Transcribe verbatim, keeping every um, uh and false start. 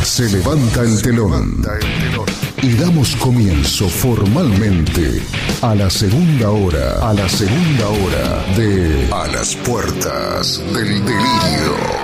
Se levanta el telón y damos comienzo formalmente a la segunda hora, a la segunda hora de A las puertas del delirio.